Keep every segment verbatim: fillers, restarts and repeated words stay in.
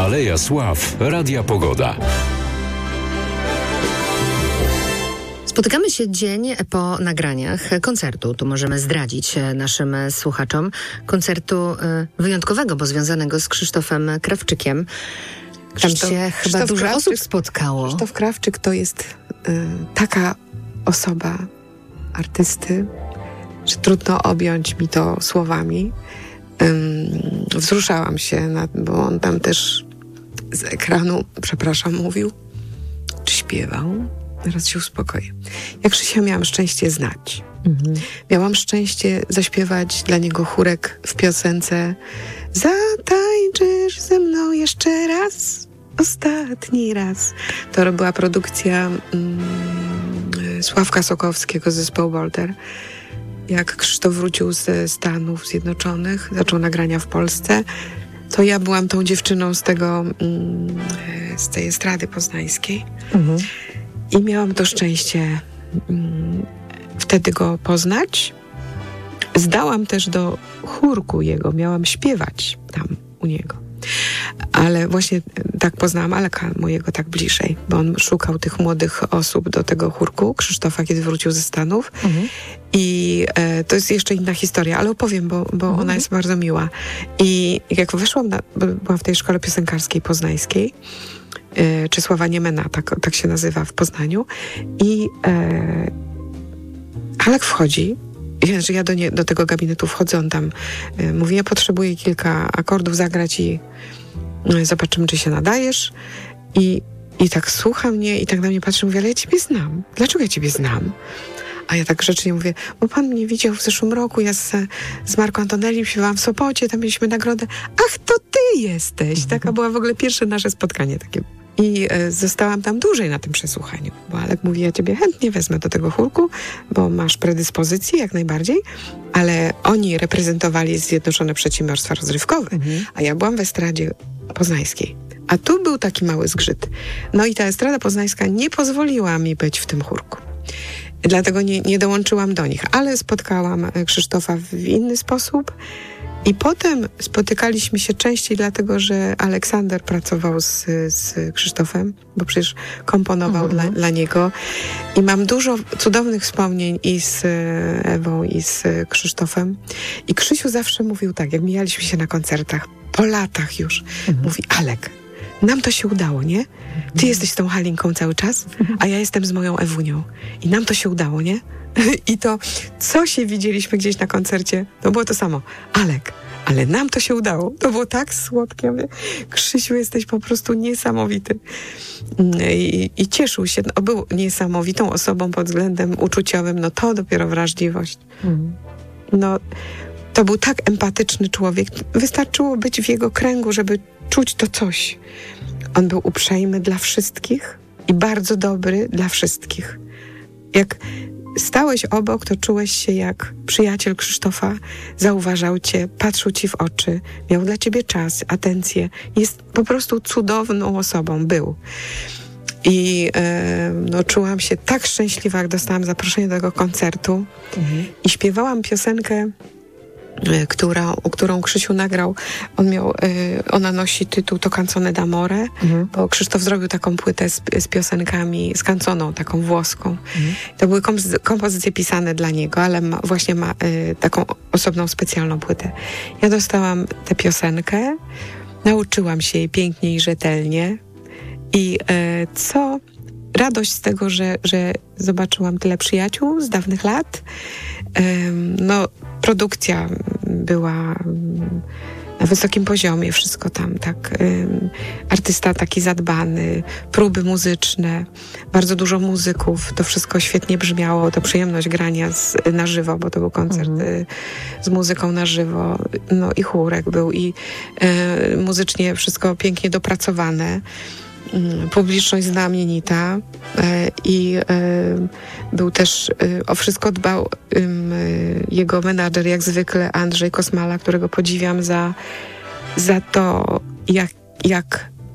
Aleja Sław Radia Pogoda. Spotykamy się dzień po nagraniach koncertu. Tu możemy zdradzić naszym słuchaczom koncertu wyjątkowego, bo związanego z Krzysztofem Krawczykiem. Tam Krzysztof, się chyba Krzysztof dużo Krawczyk, osób spotkało. Krzysztof Krawczyk to jest y, taka osoba artysty, że trudno objąć mi to słowami. Ym, wzruszałam się, nad, bo on tam też z ekranu, przepraszam, mówił, czy śpiewał. Teraz się uspokoję. Ja Krzysia miałam szczęście znać. Mhm. Miałam szczęście zaśpiewać dla niego chórek w piosence Zatańczysz ze mną jeszcze raz, ostatni raz. To była produkcja mm, Sławka Sokowskiego z zespołu Bolter. Jak Krzysztof wrócił ze Stanów Zjednoczonych, zaczął nagrania w Polsce, to ja byłam tą dziewczyną z tego, mm, z tej estrady poznańskiej. Mhm. I miałam to szczęście mm, wtedy go poznać. Zdałam też do chórku jego, miałam śpiewać tam u niego. Ale właśnie tak poznałam Aleka mojego tak bliżej, bo on szukał tych młodych osób do tego chórku Krzysztofa, kiedy wrócił ze Stanów. Mhm. I e, to jest jeszcze inna historia, ale opowiem, bo, bo mhm. ona jest bardzo miła. I jak weszłam, na, byłam w tej szkole piosenkarskiej poznańskiej, e, Czesława Niemena, tak, tak się nazywa w Poznaniu. I e, Alek wchodzi. Że ja do, nie, do tego gabinetu wchodzę, on tam y, mówi, ja potrzebuję kilka akordów zagrać i y, zobaczymy, czy się nadajesz. I, I tak słucha mnie i tak na mnie patrzy, mówi, ale ja ciebie znam. Dlaczego ja ciebie znam? A ja tak grzecznie mówię, bo pan mnie widział w zeszłym roku, ja z, z Marką Antonellim śpiewałam w Sopocie, tam mieliśmy nagrodę. Ach, to ty jesteś! Mhm. Taka była w ogóle pierwsze nasze spotkanie takie. I e, zostałam tam dłużej na tym przesłuchaniu, bo Alek mówi, ja ciebie chętnie wezmę do tego chórku, bo masz predyspozycje jak najbardziej, ale oni reprezentowali Zjednoczone Przedsiębiorstwa Rozrywkowe, mhm. a ja byłam w estradzie poznańskiej. A tu był taki mały zgrzyt. No i ta estrada poznańska nie pozwoliła mi być w tym chórku. Dlatego nie, nie dołączyłam do nich, ale spotkałam Krzysztofa w inny sposób. I potem spotykaliśmy się częściej, dlatego że Aleksander pracował z, z Krzysztofem, bo przecież komponował mhm. dla, dla niego. I mam dużo cudownych wspomnień i z Ewą, i z Krzysztofem. I Krzysiu zawsze mówił tak, jak mijaliśmy się na koncertach, po latach już, mhm. mówi, Alek, nam to się udało, nie? Ty jesteś z tą Halinką cały czas, a ja jestem z moją Ewunią. I nam to się udało, nie? I to, co się widzieliśmy gdzieś na koncercie, to było to samo. Alek, ale nam to się udało. To było tak słodkie. Mówię, Krzysiu, jesteś po prostu niesamowity. I, i cieszył się. No, był niesamowitą osobą pod względem uczuciowym. No to dopiero wrażliwość. Mhm. No, to był tak empatyczny człowiek. Wystarczyło być w jego kręgu, żeby czuć to coś. On był uprzejmy dla wszystkich i bardzo dobry dla wszystkich. Jak stałeś obok, to czułeś się jak przyjaciel Krzysztofa, zauważał cię, patrzył ci w oczy, miał dla ciebie czas, atencję. Jest po prostu cudowną osobą, był. I e, no, czułam się tak szczęśliwa, jak dostałam zaproszenie do tego koncertu mhm. i śpiewałam piosenkę, Która, którą Krzysiu nagrał. On miał, y, ona nosi tytuł To canzone d'amore, mhm. bo Krzysztof zrobił taką płytę z, z piosenkami, z kanconą, taką włoską. Mhm. To były kompozy- kompozycje pisane dla niego, ale ma, właśnie ma y, taką osobną, specjalną płytę. Ja dostałam tę piosenkę, nauczyłam się jej pięknie i rzetelnie i y, co... Radość z tego, że, że zobaczyłam tyle przyjaciół z dawnych lat. Um, no, produkcja była na wysokim poziomie, wszystko tam tak. Um, artysta taki zadbany, próby muzyczne, bardzo dużo muzyków, to wszystko świetnie brzmiało, to przyjemność grania z, na żywo, bo to był koncert mhm. z muzyką na żywo, no i chórek był i y, muzycznie wszystko pięknie dopracowane. Publiczność znamienita e, i e, był też, e, o wszystko dbał e, jego menadżer, jak zwykle Andrzej Kosmala, którego podziwiam za, za to, jak, jak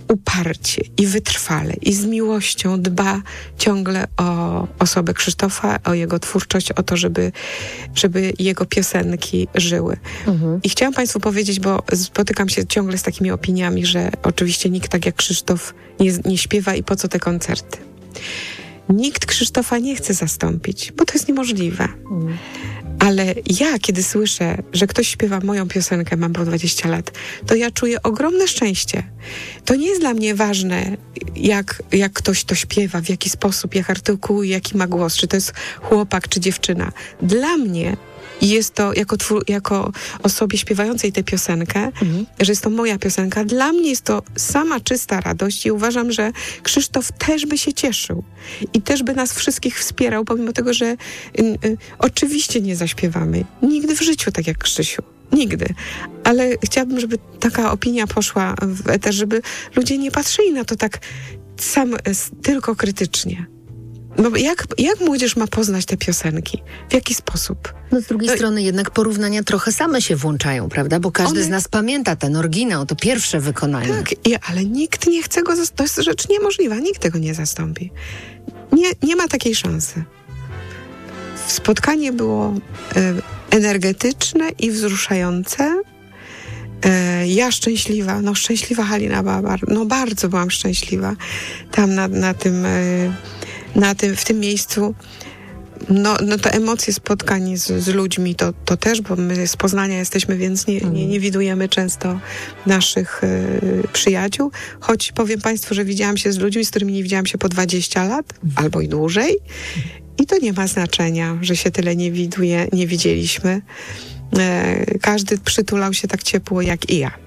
uparcie i wytrwale i z miłością dba ciągle o osobę Krzysztofa, o jego twórczość, o to, żeby, żeby jego piosenki żyły. Mhm. I chciałam Państwu powiedzieć, bo spotykam się ciągle z takimi opiniami, że oczywiście nikt tak jak Krzysztof nie, nie śpiewa i po co te koncerty. Nikt Krzysztofa nie chce zastąpić, bo to jest niemożliwe. Mhm. Ale ja, kiedy słyszę, że ktoś śpiewa moją piosenkę, mam po dwadzieścia lat, to ja czuję ogromne szczęście. To nie jest dla mnie ważne, jak, jak ktoś to śpiewa, w jaki sposób, jak artykułuje, jaki ma głos, czy to jest chłopak, czy dziewczyna. Dla mnie jest to, jako, twór, jako osobie śpiewającej tę piosenkę, mhm. że jest to moja piosenka, dla mnie jest to sama czysta radość i uważam, że Krzysztof też by się cieszył i też by nas wszystkich wspierał, pomimo tego, że y, y, oczywiście nie zaśpiewamy. Nigdy w życiu tak jak Krzysiu. Nigdy. Ale chciałabym, żeby taka opinia poszła w eter, żeby ludzie nie patrzyli na to tak sam, tylko krytycznie. No jak, jak młodzież ma poznać te piosenki? W jaki sposób? No z drugiej no, strony jednak porównania trochę same się włączają, prawda? Bo każdy one... z nas pamięta ten oryginał, to pierwsze wykonanie. Tak, i, ale nikt nie chce go... To jest rzecz niemożliwa. Nikt tego nie zastąpi. Nie, nie ma takiej szansy. Spotkanie było e, energetyczne i wzruszające. E, ja szczęśliwa, no szczęśliwa Halina była, no bardzo byłam szczęśliwa tam na, na tym... E, Na tym, w tym miejscu, no, no te emocje spotkań z, z ludźmi to, to też, bo my z Poznania jesteśmy, więc nie, nie, nie widujemy często naszych y, przyjaciół, choć powiem Państwu, że widziałam się z ludźmi, z którymi nie widziałam się po dwadzieścia lat, albo i dłużej i to nie ma znaczenia, że się tyle nie widuje, nie widzieliśmy. E, każdy przytulał się tak ciepło jak i ja.